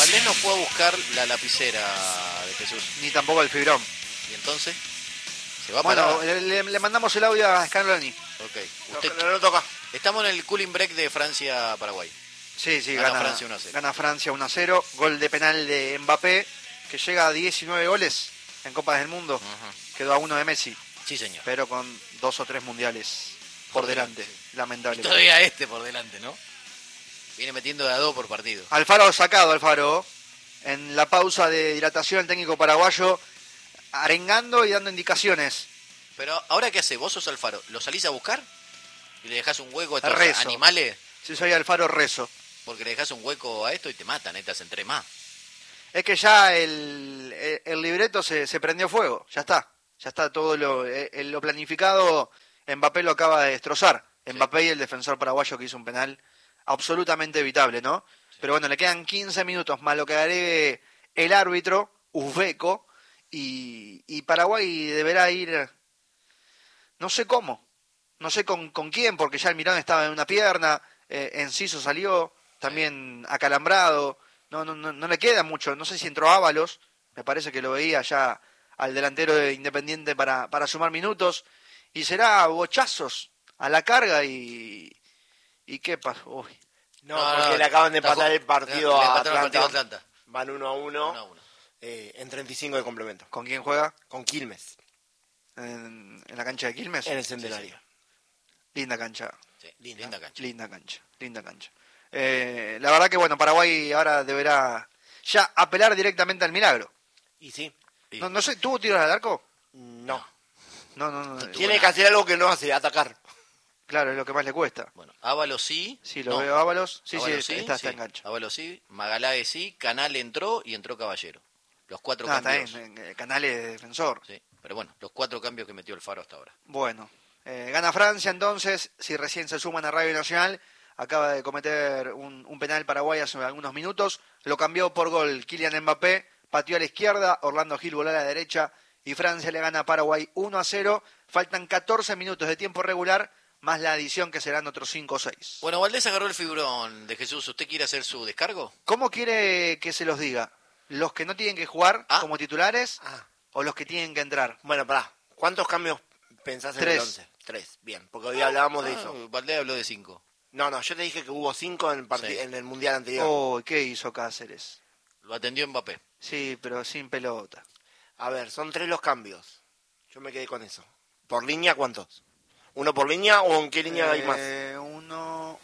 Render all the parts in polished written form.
Valdés no fue a buscar la lapicera de Jesús. Ni tampoco el fibrón. ¿Y entonces? ¿Se va Bueno, para...? le mandamos el audio a Scaloni. Ok. Usted... No toca. Estamos en el cooling break de Francia-Paraguay. Sí, Gana Francia 1-0. Gana Francia 1-0. Gol de penal de Mbappé, que llega a 19 goles en Copas del Mundo. Quedó a 1 de Messi. Sí, señor. Pero con 2 o 3 mundiales por delante. Lamentable. Todavía por delante, ¿no? Viene metiendo de a 2 por partido. Alfaro sacado, Alfaro. En la pausa de hidratación, el técnico paraguayo arengando y dando indicaciones. Pero ahora, ¿qué hace? ¿Vos sos Alfaro? ¿Lo salís a buscar? ¿Y le dejás un hueco a estos Rezo. animales? Si soy Alfaro, rezo. Porque le dejás un hueco a esto y te matan, te hacen 3 más. Es que ya el libreto se prendió fuego. Ya está todo lo planificado. Mbappé lo acaba de destrozar. Sí. Mbappé y el defensor paraguayo que hizo un penal absolutamente evitable, ¿no? Sí. Pero bueno, le quedan 15 minutos más lo que agregue el árbitro, uzbeco, y Paraguay deberá ir, no sé cómo, no sé con quién, porque ya el Mirón estaba en una pierna, Enciso salió, también acalambrado, no le queda mucho, no sé si entró Ábalos, me parece que lo veía ya al delantero de Independiente para sumar minutos, y será bochazos a la carga y ¿qué pasó? Uy. No, porque le acaban de empatar el partido a Atlanta. Van 1-1 en 35 de complemento. ¿Con quién juega? Con Quilmes. ¿En la cancha de Quilmes? En el Centenario. Sí. Linda cancha. Sí, linda cancha. Linda cancha. La verdad que bueno, Paraguay ahora deberá ya apelar directamente al milagro. Y sí. No sé, ¿tuvo tiros al arco? No. No. Tiene que hacer algo que no hace, atacar. Claro, es lo que más le cuesta. Bueno, Ábalos sí. Sí, lo veo Ábalos. Sí, Ábalos está en cancha. Ábalos sí, Magaláes sí, Canal entró y entró Caballero. Los 4 cambios. Está bien, Canales de defensor. Sí, pero bueno, los 4 cambios que metió el Faro hasta ahora. Bueno, gana Francia entonces, si recién se suman a Radio Nacional, acaba de cometer un penal Paraguay hace algunos minutos, lo cambió por gol Kylian Mbappé, pateó a la izquierda, Orlando Gil voló a la derecha y Francia le gana a Paraguay 1-0, faltan 14 minutos de tiempo regular, más la adición que serán otros 5 o 6. Bueno, Valdés agarró el fibrón de Jesús, ¿usted quiere hacer su descargo? ¿Cómo quiere que se los diga? ¿Los que no tienen que jugar como titulares o los que tienen que entrar? Bueno, pará, ¿cuántos cambios pensás en el 11? 3, bien, porque hoy hablábamos de eso. Valdés habló de 5. No, yo te dije que hubo 5 en el Mundial anterior. Oh, ¿qué hizo Cáceres? Lo atendió Mbappé. Sí, pero sin pelota. A ver, son 3 los cambios. Yo me quedé con eso. ¿Por línea cuántos? ¿Uno por línea o en qué línea hay más? Uno.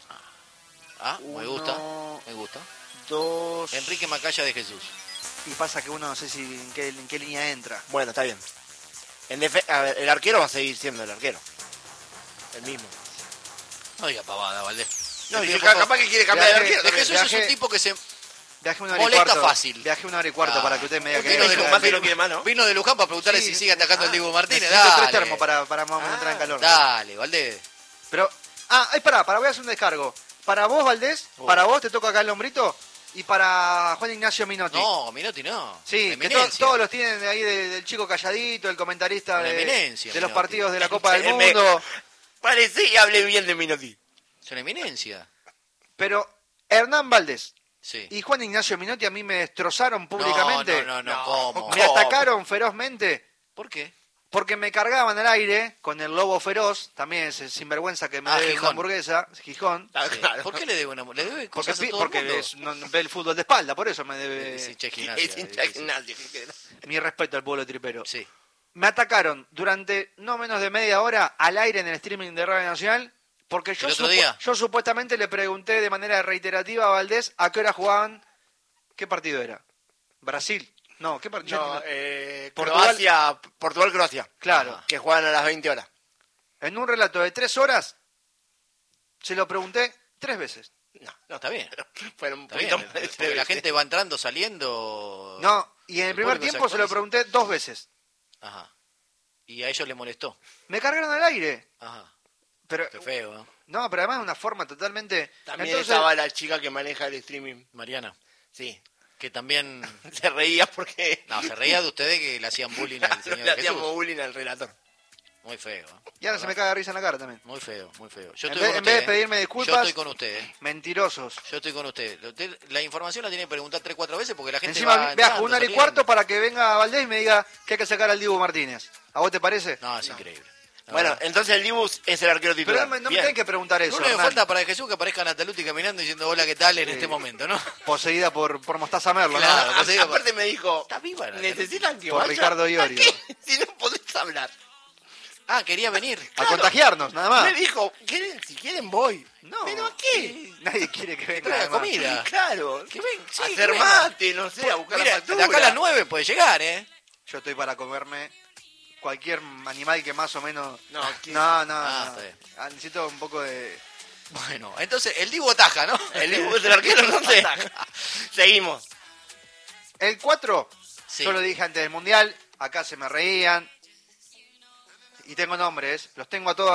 Me gusta. 2. Enrique Macaya de Jesús. Y pasa que uno no sé si en qué línea entra. Bueno, está bien. A ver, el arquero va a seguir siendo el arquero. El mismo. No diga pavada, Valdés. No, y capaz que quiere cambiar de arquero. De Jesús es un tipo que se Viaje 1 hora y molesta cuarto. fácil. Viaje 1 hora y cuarto para que usted me diga que vino de Luján para preguntarle si sigue atacando el Diego Martínez. Necesito 3 termos para entrar en calor. Dale, Valdés. Pero, pará, voy a hacer un descargo. Para vos, Valdés, para vos te toca acá el hombrito. Y para Juan Ignacio Minotti. No, Minotti no. Sí, que todos los tienen de ahí del chico calladito, el comentarista de los partidos de la Copa del Mundo. Parece y hable bien de Minotti. Es una eminencia. Pero Hernán Valdés sí. y Juan Ignacio Minotti a mí me destrozaron públicamente. No, ¿cómo? Me atacaron ferozmente. ¿Por qué? Porque me cargaban al aire con el lobo feroz, también ese sinvergüenza que me debe una hamburguesa, Gijón. Sí. ¿Por qué le debe una hamburguesa? ¿Le debe cosas a todo porque el mundo? no ve el fútbol de espalda, por eso me debe... Es hincha gimnasia. Mi respeto al pueblo tripero. Sí. Me atacaron durante no menos de media hora al aire en el streaming de Radio Nacional, porque yo supuestamente le pregunté de manera reiterativa a Valdés a qué hora jugaban, qué partido era. ¿Brasil? No, ¿qué partido? No, Portugal-Croacia. Claro. Que juegan a las 20 horas. En un relato de 3 horas, se lo pregunté 3 veces. No, está bien. Fueron un está bien, porque la gente va entrando, saliendo... No, y en el primer tiempo se lo pregunté 2 veces. Ajá. Y a ellos les molestó. Me cargaron al aire. Ajá. Pero, qué feo, ¿no? No, pero además de una forma totalmente... También estaba la chica que maneja el streaming. Mariana. Sí. Que también... se reía porque... No, se reía de ustedes que le hacían bullying al señor le hacíamos bullying al relator. Muy feo. Y ahora se me caga de risa en la cara también. Muy feo, muy feo. Yo En estoy vez, con en vez de usted, pedirme Yo disculpas, estoy con usted. mentirosos. Yo estoy con usted. La información la tiene que preguntar 3-4 veces porque la gente Encima va viajo entrando, 1 hora y saliendo. cuarto para que venga Valdés y me diga que hay que sacar al Dibu Martínez. ¿A vos te parece? No, es increíble. La Bueno, verdad. entonces el Dibu es el arquero Pero titular. no me Bien. tienen que preguntar Lo eso, único que Hernán. falta para Jesús que aparezca Nataluti caminando diciendo hola, ¿qué tal? En Sí. este momento, ¿no? Poseída por Mostaza Merlo, Claro. ¿no? A- sí, aparte me dijo, Está viva la necesitan que Por vaya. Ricardo Iorio. ¿A qué? Si no podés hablar. Ah, quería venir. A Claro. contagiarnos, nada más. Me dijo, si quieren voy. No. ¿Pero a qué? Nadie quiere que venga. traiga además. comida. Claro. Que ven, sí, A que hacer venga. mate, no sé, a buscar Mira, la de factura. acá a las 9 puede llegar, ¿eh? Yo estoy para comerme cualquier animal que más o menos... No, ¿qué? No. está bien. Necesito un poco de... Bueno, entonces el Dibu ataja, ¿no? El Dibu es el arquero, no sé. Seguimos. El 4, Sí. yo lo dije antes del Mundial, acá se me reían. Y tengo nombres, los tengo a todos